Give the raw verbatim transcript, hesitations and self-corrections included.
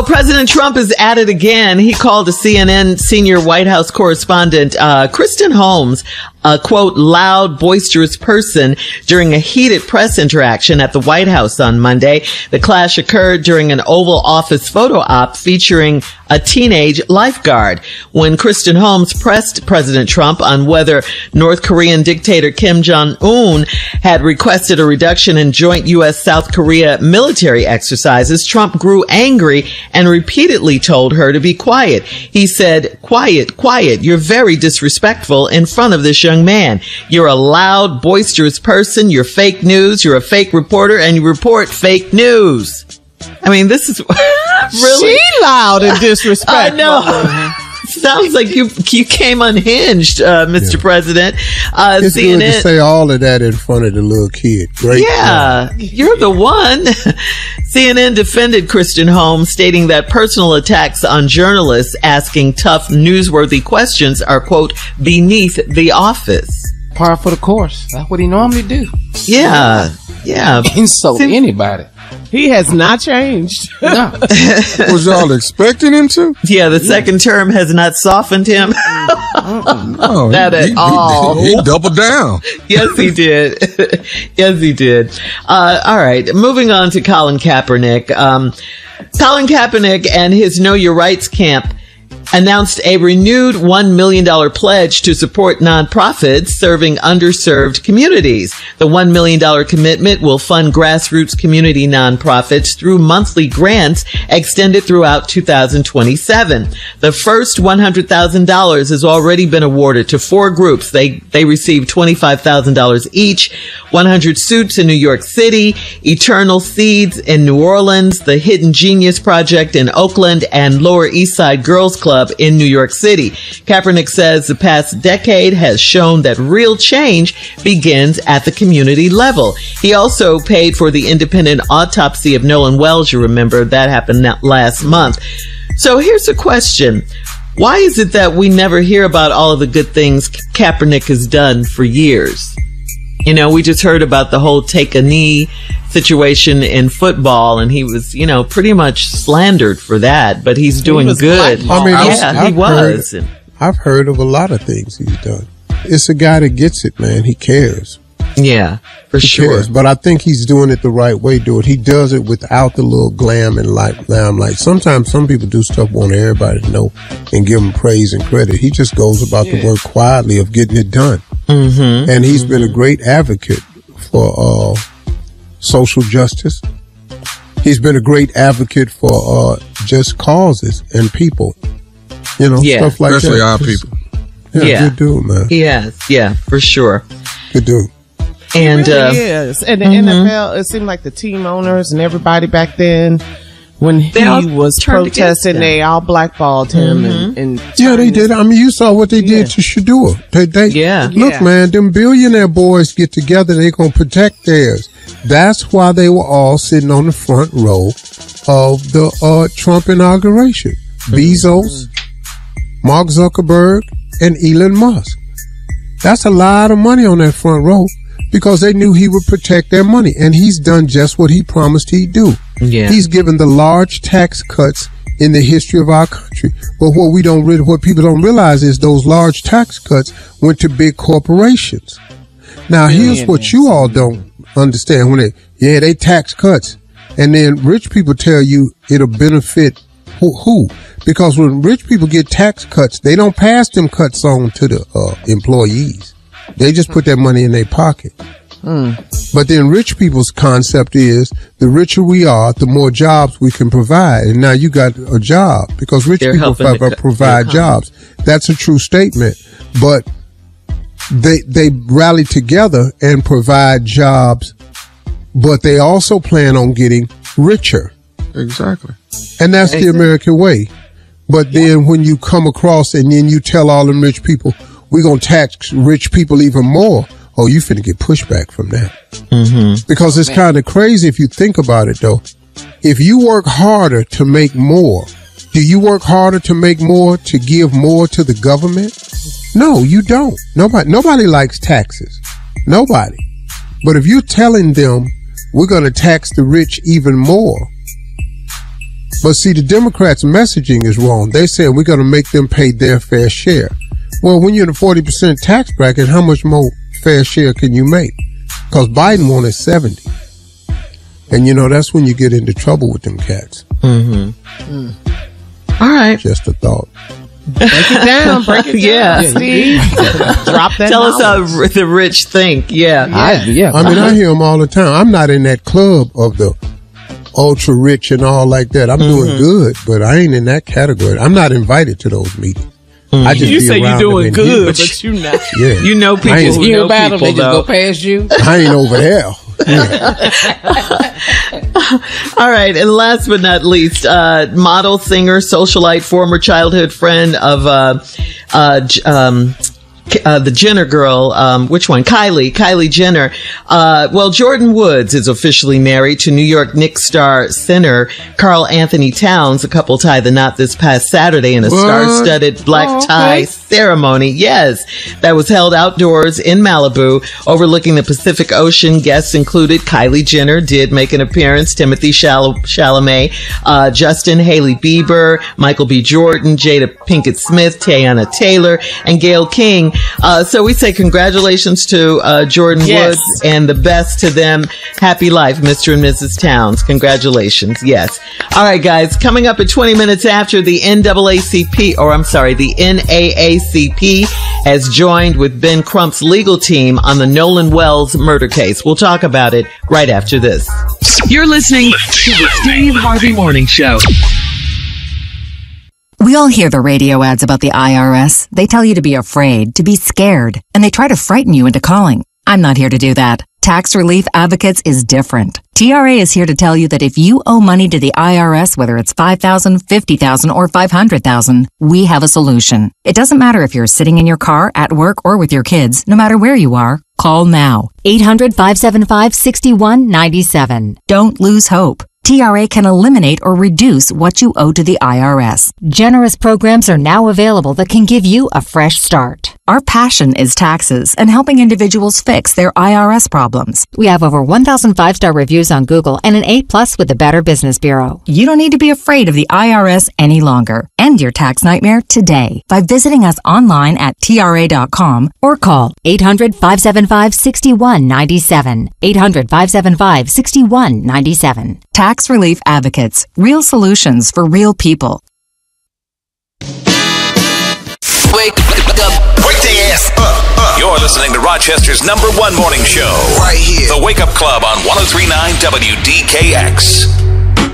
President Trump is at it again. He called a C N N senior White House correspondent, uh, Kristen Holmes, a quote, loud, boisterous person during a heated press interaction at the White House on Monday. The clash occurred during an Oval Office photo op featuring a teenage lifeguard. When Kristen Holmes pressed President Trump on whether North Korean dictator Kim Jong-un had requested a reduction in joint U S South Korea military exercises, Trump grew angry and repeatedly told her to be quiet. He said, quiet, quiet. You're very disrespectful in front of this young man. You're a loud, boisterous person. You're fake news. You're a fake reporter and you report fake news. I mean, this is really she loud and disrespectful. I know. Sounds like you you came unhinged, uh, Mister Yeah. President. Uh, it's C N N, good to say all of that in front of the little kid. Great. Yeah, job. You're the one. C N N defended Kristen Holmes, stating that personal attacks on journalists asking tough, newsworthy questions are, quote, beneath the office. Par for the course. That's what he normally do. Yeah, yeah. Insult See, anybody. He has not changed. No. Was y'all expecting him to? Yeah, the second term has not softened him. No, not he, at he, all. He, he doubled down. Yes, he did. Yes, he did. Uh, all right. Moving on to Colin Kaepernick. Um, Colin Kaepernick and his Know Your Rights camp announced a renewed one million dollars pledge to support nonprofits serving underserved communities. The one million dollars commitment will fund grassroots community nonprofits through monthly grants extended throughout two thousand twenty-seven. The first one hundred thousand dollars has already been awarded to four groups. They, they received twenty-five thousand dollars each. one hundred Suits in New York City, Eternal Seeds in New Orleans, the Hidden Genius Project in Oakland, and Lower East Side Girls Club in New York City. Kaepernick says the past decade has shown that real change begins at the community level. He also paid for the independent autopsy of Nolan Wells. You remember that happened last month. So here's a question. Why is it that we never hear about all of the good things Kaepernick has done for years? You know, we just heard about the whole take a knee situation in football, and he was, you know, pretty much slandered for that, but he's doing good. I mean, yeah, I've he was. Heard, I've heard of a lot of things he's done. It's a guy that gets it, man. He cares. Yeah, for he sure. Cares. But I think he's doing it the right way. Do it. He does it without the little glam and light limelight. Sometimes some people do stuff want everybody to know and give him praise and credit. He just goes about yeah. the work quietly of getting it done. Mm-hmm. And he's mm-hmm. been a great advocate for uh, social justice. He's been a great advocate for uh, just causes and people. You know, yeah. stuff like Especially that. Especially our people. Yeah, yeah, good dude, man. Yes, yeah, for sure. Good dude. And it uh, really is. And the mm-hmm. N F L, it seemed like the team owners and everybody back then, when he all was protesting, they all blackballed him. Mm-hmm. and, and Yeah, they did. I mean, you saw what they did yeah. to Shadua. They, they, yeah. Look, yeah. man, them billionaire boys get together. They're going to protect theirs. That's why they were all sitting on the front row of the uh, Trump inauguration. Mm-hmm. Bezos, Mark Zuckerberg, and Elon Musk. That's a lot of money on that front row because they knew he would protect their money. And he's done just what he promised he'd do. Yeah. He's given the large tax cuts in the history of our country. But what we don't really, what people don't realize is those large tax cuts went to big corporations. Now, here's what you all don't understand. When they, yeah, they tax cuts. And then rich people tell you it'll benefit who? who? Because when rich people get tax cuts, they don't pass them cuts on to the uh, employees. They just put that money in their pocket. Mm. But then rich people's concept is the richer we are, the more jobs we can provide. And now you got a job because rich They're people pro- to, provide jobs. That's a true statement. But they they rally together and provide jobs, but they also plan on getting richer. Exactly. And that's exactly. the American way. But then when you come across and then you tell all them rich people, we're going to tax rich people even more. Oh, you finna get pushback from that. Mm-hmm. Because it's kind of crazy if you think about it, though. If you work harder to make more, do you work harder to make more to give more to the government? No, you don't. Nobody, nobody likes taxes. Nobody. But if you're telling them we're going to tax the rich even more, But see, the Democrats' messaging is wrong. They're saying we're going to make them pay their fair share. Well, when you're in a forty percent tax bracket, how much more fair share can you make? Because Biden wanted seventy. And, you know, that's when you get into trouble with them cats. Mm-hmm. Mm. All right. Just a thought. Break it down. Break it down. Yeah. Steve. Drop that Tell knowledge. us how the rich think. Yeah. Yeah. I, yeah. I mean, I hear them all the time. I'm not in that club of the ultra rich and all like that. I'm mm-hmm. doing good, but I ain't in that category. I'm not invited to those meetings. Mm-hmm. I just you be say you're doing good, here. but you not. Yeah. You know people I who hear know about people, them, they just though. go past you. I ain't over there. Yeah. All right. And last but not least, uh, model, singer, socialite, former childhood friend of, uh, uh, um, Uh, the Jenner girl, um, which one? Kylie, Kylie Jenner. Uh, well, Jordan Woods is officially married to New York Knicks star center Karl Anthony Towns. The couple tied the knot this past Saturday in a What? star-studded black Oh, okay. tie ceremony. Yes, that was held outdoors in Malibu, overlooking the Pacific Ocean. Guests included Kylie Jenner, did make an appearance, Timothy Chal- Chalamet, uh, Justin, Hailey Bieber, Michael B. Jordan, Jada Pinkett Smith, Teyana Taylor, and Gayle King. Uh, so we say congratulations to uh, Jordan Yes. Woods and the best to them. Happy life, Mister and Missus Towns. Congratulations. Yes. All right, guys. Coming up at twenty minutes after, the N double A C P, or I'm sorry, the N double A C P has joined with Ben Crump's legal team on the Nolan Wells murder case. We'll talk about it right after this. You're listening to the Steve Harvey Morning Show. We all hear the radio ads about the I R S. They tell you to be afraid, to be scared, and they try to frighten you into calling. I'm not here to do that. Tax Relief Advocates is different. T R A is here to tell you that if you owe money to the I R S, whether it's five thousand dollars, fifty thousand dollars, or five hundred thousand dollars, we have a solution. It doesn't matter if you're sitting in your car, at work, or with your kids. No matter where you are, call now. eight hundred, five seven five, six one nine seven. Don't lose hope. T R A can eliminate or reduce what you owe to the I R S. Generous programs are now available that can give you a fresh start. Our passion is taxes and helping individuals fix their I R S problems. We have over one thousand five-star reviews on Google and an A plus with the Better Business Bureau. You don't need to be afraid of the I R S any longer. End your tax nightmare today by visiting us online at T R A dot com or call eight hundred, five seven five, six one nine seven. eight hundred, five seven five, six one nine seven. Tax Relief Advocates. Real solutions for real people. Wake up. Wake their ass up, up. You're listening to Rochester's number one morning show. Right here. The Wake Up Club on one oh three point nine W D K X.